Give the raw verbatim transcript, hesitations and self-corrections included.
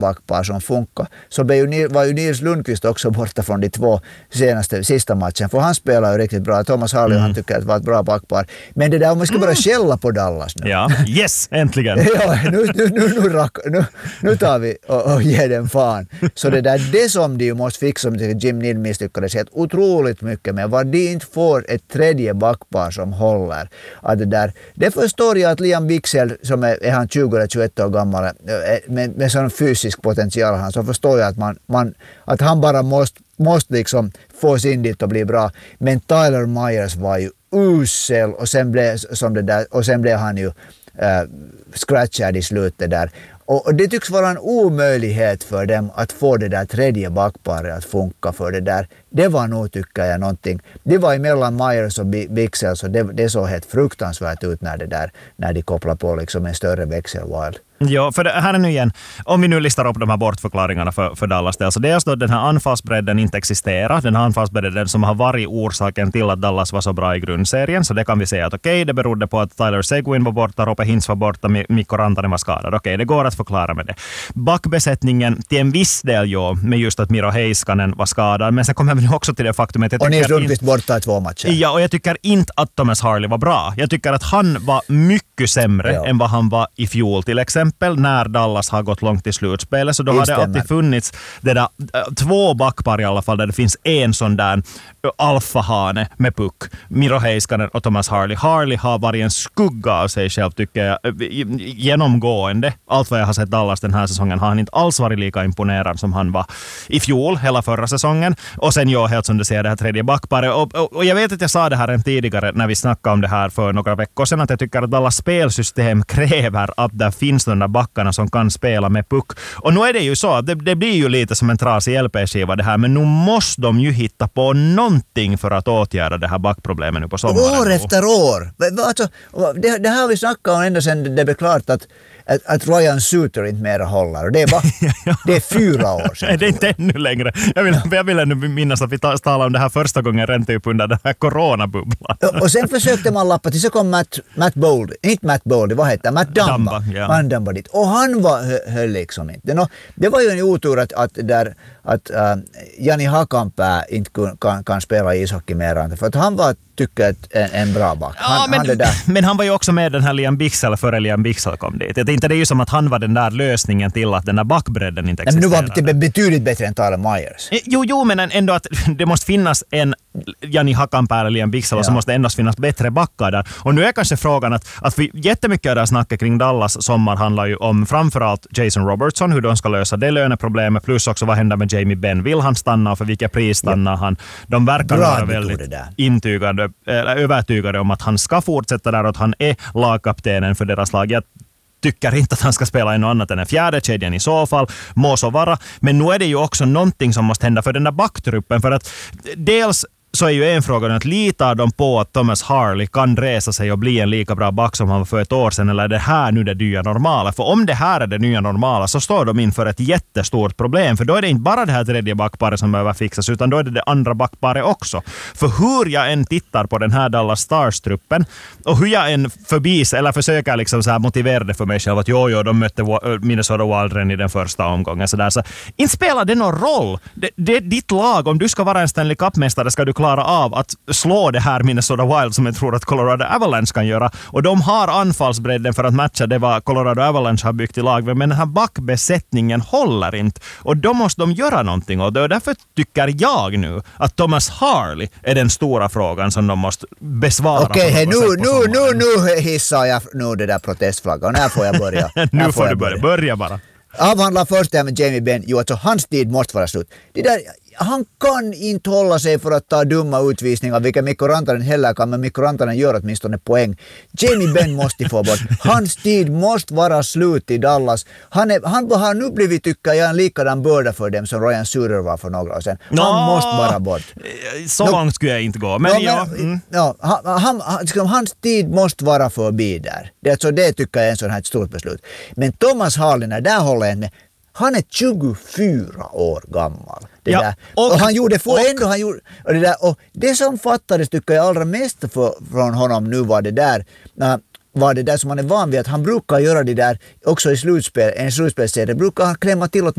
backpar som funkar. Så var ju Nils Lundqvist också borta från de två senaste, sista matchen. För han spelar ju riktigt bra. Thomas Harley mm. han tycker att det var ett bra backpar. Men det där, om man ska bara skälla på Dallas nu. Ja, yes, äntligen. ja, nu, nu, nu, nu, rack, nu, nu tar vi och, och ger den fan. Så det där, det som de måste fixa, som Jim Nill misslyckades helt otroligt mycket med, vad de inte får ett tredje backpar som håller. Att det, där, det förstår jag att Liam Bichsel, som är, är han tjugo eller tjugoett år gammal, med, med sån fysisk potential, han, så förstår jag att, man, man, att han bara måste, måste liksom få sin dit och bli bra. Men Tyler Myers var ju usel och sen blev, som det där, och sen blev han ju äh, scratchad i slutet där. Och, och det tycks vara en omöjlighet för dem att få det där tredje backparet att funka för det där. Det var nog, tycker jag, någonting. Det var emellan Myers och Bichsel, så det, det såg helt fruktansvärt ut när, det där, när de kopplade på liksom en större växelwild. Ja, för det här är nu igen, om vi nu listar upp de här bortförklaringarna för, för Dallas del, så det är alltså den här anfallsbredden inte existerar, den här anfallsbredden som har varit orsaken till att Dallas var så bra i grundserien, så det kan vi säga att okej, okay, det berodde på att Tyler Seguin var borta, Roope Hintz var borta, Mikko Rantanen var skadad, okej, okay, det går att förklara med det. Backbesättningen till en viss del, ja, med just att Miro Heiskanen var skadad, men sen kommer vi också till det faktumet att och Nils Lundqvist borta i två matcher. Ja, och jag tycker inte att Thomas Harley var bra. Jag tycker att han var mycket sämre ja. än vad han var i fjol, till exempel när Dallas har gått långt i slutspelet, så då har det alltid funnits det där, två backpar i alla fall, där det finns en sån där alfahane med puck, Miro Heiskanen och Thomas Harley. Harley har varit en skugga av sig själv, tycker jag, genomgående. Allt vad jag har sett Dallas den här säsongen har han inte alls varit lika imponerad som han var i fjol, hela förra säsongen. Och sen jag helt som du ser det här tredje backparet. Och, och, och jag vet att jag sa det här en tidigare när vi snackade om det här för några veckor sedan, att jag tycker att Dallas spelsystem kräver att det finns de där backarna som kan spela med puck. Och nu är det ju så att det, det blir ju lite som en trasig L P-skiva det här, men nu måste de ju hitta på någonting för att åtgärda det här backproblemet nu på sommaren. År efter år. Alltså, det, det här har vi snackat om ända sedan det blev klart att Att, att Ryan Suter inte mer håller. Och det är, bara, det är fyra år sedan. Det är inte ännu längre. Jag vill, jag vill ännu minnas att vi talade om det här första gången rent upp under den här coronabubblan. Och, och sen försökte man lappa till, så kom Matt, Matt Boldy, inte Matt Boldy, vad heter Matt Dumba. Dumba ja. Man Dumba dit. Och han var, höll liksom inte. No, det var ju en otur att, att, där, att uh, Jani Hakanpää inte kan, kan spela ishockey mer. För att han var, tycker jag, en, en bra back. Han, ja, men, han där. men han var ju också med den här Liam Bichsel före Liam Bichsel kom dit. Jag tänkte det är ju som att han var den där lösningen till att den där backbredden inte existerar. Men nu var det betydligt bättre än Tyler Myers. Jo, jo, men ändå att det måste finnas en Jani Hakanpää eller Liam Bichsel, ja. Så måste det endast finnas bättre backar där. Och nu är kanske frågan att, att vi, jättemycket av det här snacket kring Dallas sommar handlar ju om framförallt Jason Robertson, hur de ska lösa det löneproblemet, plus också vad händer med Jamie Benn. Vill han stanna och för vilka pris stannar ja. han? De verkar Bra, vara väldigt intygade, eller övertygade om att han ska fortsätta där och att han är lagkaptenen för deras lag. Jag tycker inte att han ska spela i något annat än en fjärde kedjan i så fall, må så vara. Men nu är det ju också någonting som måste hända för den där backtruppen, för att dels så är ju en fråga att litar de på att Thomas Harley kan resa sig och bli en lika bra back som han var för ett år sedan, eller är det här nu det nya normala? För om det här är det nya normala så står de inför ett jättestort problem, för då är det inte bara det här tredje backparet som behöver fixas, utan då är det det andra backparet också. För hur jag än tittar på den här Dallas Stars-truppen och hur jag än förbis eller försöker liksom så här motivera det för mig själv att jo, jo, de mötte Minnesota Wild redan i den första omgången så där, så inte spelar det någon roll. Det, det är ditt lag, om du ska vara en Stanley Cup-mästare ska du klara av att slå det här Minnesota Wild som jag tror att Colorado Avalanche kan göra. Och de har anfallsbredden för att matcha det vad Colorado Avalanche har byggt i lag. Men den här backbesättningen håller inte. Och då måste de göra någonting. Och därför tycker jag nu att Thomas Harley är den stora frågan som de måste besvara. Okej, okay, nu, nu, nu, nu hissar jag nu det där protestflaggan. När får jag börja? nu får, får du börja. Börja bara. Avhandla först det med Jamie Benn. Jo, alltså hans tid måste vara slut. Det där, han kan inte hålla sig för att ta dumma utvisningar, vilka Mikko Rantanen heller kan, men Mikko Rantanen gör åtminstone poäng. Jamie Benn måste få bort. Hans tid måste vara slut i Dallas. Han, är, han har nu blivit, tycker jag, en likadan börda för dem som Ryan Suter var för några år sedan. Han no, måste vara bort. Så no, långt skulle jag inte gå. Men no, ja. Men, mm. ja han, han, liksom, hans tid måste vara förbi där. Det, alltså, det tycker jag är en sån här ett stort beslut. Men Thomas Harley, när där håller en med, han är tjugofyra år gammal. Det ja, där. Och, och han gjorde få ändå han gjorde och det där, och det som fattades tycker jag allra mest för, från honom nu var det där uh, var det där som han är van vid, att han brukar göra det där också i slutspel, en slutspelserie brukar han klämma till åt